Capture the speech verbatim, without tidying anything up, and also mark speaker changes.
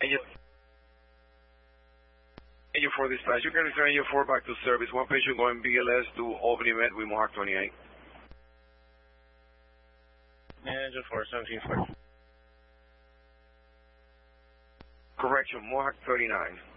Speaker 1: Angel, Angel four dispatch. You can return Angel four back to service. One patient going B L S to Albany Med with Mohawk twenty-eight.
Speaker 2: Angel four, seventeen forty.
Speaker 1: Correction, Mohawk thirty-nine.